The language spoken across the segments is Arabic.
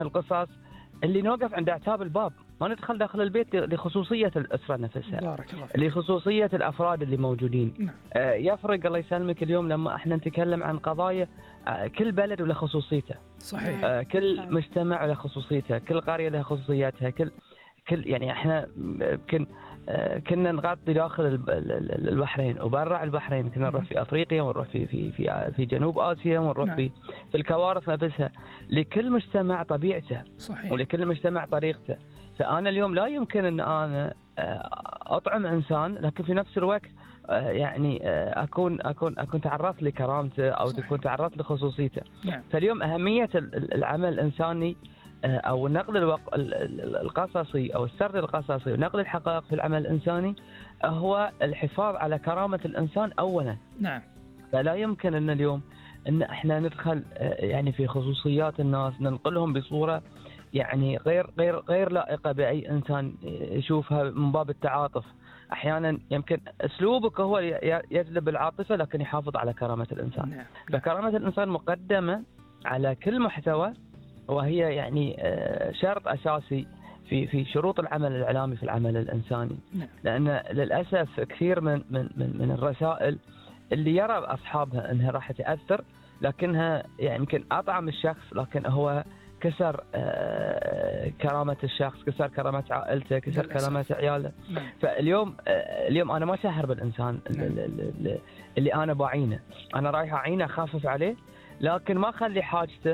القصص اللي نوقف عند اعتاب الباب، ما ندخل داخل البيت لخصوصية الأسرة نفسها، بارك الله فيك. لخصوصية الأفراد اللي موجودين. نعم. يفرق الله يسلمك اليوم لما احنا نتكلم عن قضايا كل بلد وله خصوصيته، صحيح. كل مجتمع له خصوصيته، كل قرية لها خصوصياتها، كل يعني احنا يمكن كنا نغطي داخل البحرين وبرع البحرين، كنا نروح في افريقيا ونروح في جنوب اسيا ونروح نعم. في الكوارث نفسها. لكل مجتمع طبيعته، صحيح. ولكل مجتمع طريقته. فانا اليوم لا يمكن ان انا اطعم انسان لكن في نفس الوقت يعني اكون تعرضت لكرامته او صحيح. تكون تعرضت لخصوصيته. نعم. فاليوم اهميه العمل الانساني او النقد القصصي او السرد القصصي ونقد الحقائق في العمل الانساني هو الحفاظ على كرامه الانسان اولا. نعم. فلا يمكن ان اليوم ان احنا ندخل يعني في خصوصيات الناس، ننقلهم بصوره يعني غير لائقه باي انسان يشوفها من باب التعاطف. احيانا يمكن اسلوبك هو يجلب العاطفه لكن يحافظ على كرامه الانسان. نعم. فكرامه الانسان مقدمه على كل محتوى، وهي يعني شرط اساسي في شروط العمل الاعلامي في العمل الانساني. نعم. لان للاسف كثير من الرسائل اللي يرى اصحابها انها راح تاثر لكنها يعني يمكن اطعم الشخص لكن هو كسر كرامه الشخص، كسر كرامه عائلته، كسر كرامه عياله. نعم. فاليوم انا ما شهر بالانسان اللي انا بعينه، انا رايح اعينه اخفف عليه لكن ما اخلي حاجته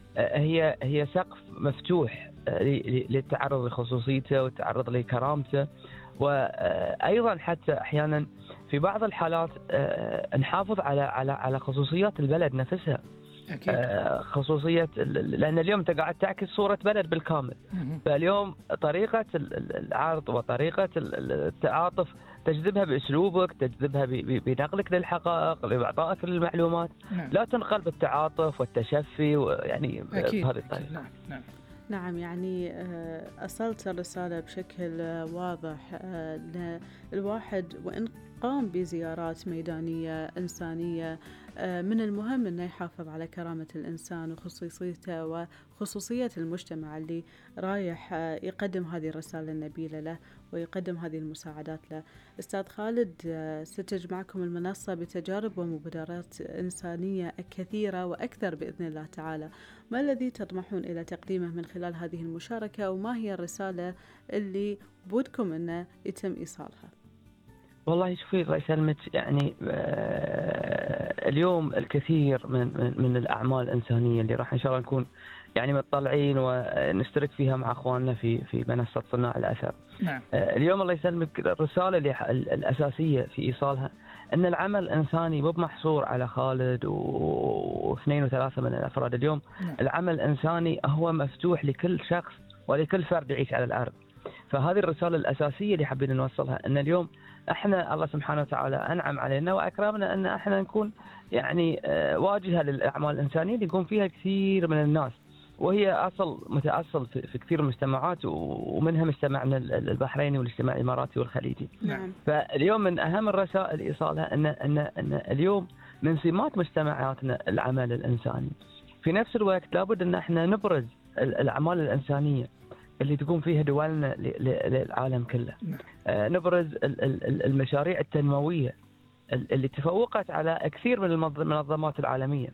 هي سقف مفتوح للتعرض لخصوصيته والتعرض لكرامته. وايضا حتى احيانا في بعض الحالات نحافظ على خصوصيات البلد نفسها. أكيد. خصوصية لأن اليوم أنت قاعد تعكس صورة بلد بالكامل. فاليوم طريقة العرض وطريقة التعاطف تجذبها بأسلوبك، تجذبها بنقلك للحقائق، بإعطائك للمعلومات. لا تنقل بالتعاطف والتشفي ويعني بهذه الطريقة. نعم. نعم. نعم، يعني أصلت الرسالة بشكل واضح. الواحد وإن قام بزيارات ميدانية إنسانية من المهم أنه يحافظ على كرامة الإنسان وخصوصيته وخصوصية المجتمع اللي رايح يقدم هذه الرسالة النبيلة له ويقدم هذه المساعدات له. أستاذ خالد، ستجمعكم المنصة بتجارب ومبادرات إنسانية كثيرة وأكثر بإذن الله تعالى. ما الذي تطمحون إلى تقديمه من خلال هذه المشاركة، وما هي الرسالة اللي بودكم أنه يتم إيصالها؟ والله شوفي الله يسلمك، يعني اليوم الكثير من الأعمال الإنسانية اللي راح إن شاء الله نكون يعني متطلعين ونشترك فيها مع أخواننا في منصة صناع الأثر. نعم. اليوم الله يسلمك الرسالة الأساسية في إيصالها أن العمل الإنساني مو محصور على خالد واثنين وثلاثة من الأفراد. اليوم العمل الإنساني هو مفتوح لكل شخص ولكل فرد يعيش على الأرض. فهذه الرسالة الأساسية اللي حابين نوصلها، أن اليوم احنا الله سبحانه وتعالى أنعم علينا وأكرمنا أن احنا نكون يعني واجهة للأعمال الإنسانية اللي يكون فيها كثير من الناس، وهي متأصل في كثير من المجتمعات ومنها مجتمعنا البحريني والاجتماع الإماراتي والخليجي. نعم. فاليوم من أهم الرسائل إيصالها أن اليوم من سمات مجتمعاتنا العمل الإنساني. في نفس الوقت لابد أن احنا نبرز الأعمال الإنسانية اللي تكون فيها دولنا للعالم كله. نبرز المشاريع التنموية اللي تفوقت على كثير من المنظمات العالمية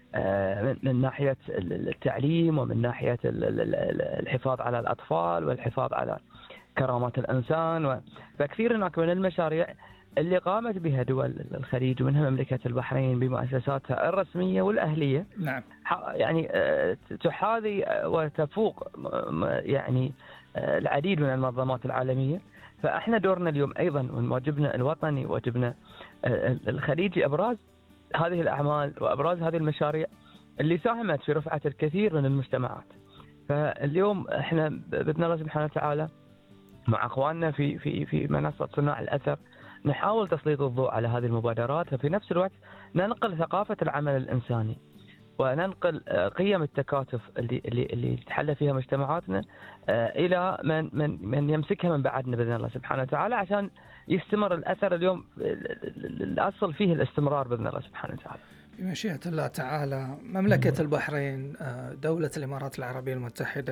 من ناحية التعليم ومن ناحية الحفاظ على الأطفال والحفاظ على كرامة الإنسان. فكثير هناك من المشاريع اللي قامت بها دول الخليج ومنها مملكة البحرين بمؤسساتها الرسمية والأهلية. نعم. يعني تحاذي وتفوق يعني العديد من المنظمات العالمية. فإحنا دورنا اليوم أيضا من واجبنا الوطني واجبنا الخليجي إبراز هذه الأعمال وإبراز هذه المشاريع اللي ساهمت في رفعة الكثير من المجتمعات. فاليوم إحنا بإذن الله سبحانه وتعالى مع أخواننا في منصة صناع الأثر نحاول تسليط الضوء على هذه المبادرات، وفي نفس الوقت ننقل ثقافة العمل الإنساني وننقل قيم التكاتف اللي تتحلى فيها مجتمعاتنا إلى من يمسكها من بعدنا بإذن الله سبحانه وتعالى، عشان يستمر الأثر. اليوم الأصل فيه الاستمرار بإذن الله سبحانه وتعالى. بمشيئة الله تعالى. مملكة البحرين، دولة الإمارات العربية المتحدة